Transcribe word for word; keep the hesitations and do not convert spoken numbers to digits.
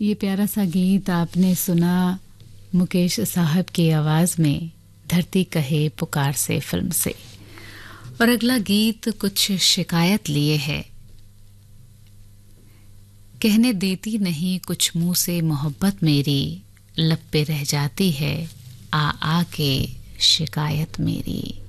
ये प्यारा सा गीत आपने सुना मुकेश साहब की आवाज में, धरती कहे पुकार से फिल्म से। और अगला गीत कुछ शिकायत लिए है। कहने देती नहीं कुछ मुंह से मोहब्बत मेरी, लब पे रह जाती है आ आ के शिकायत मेरी।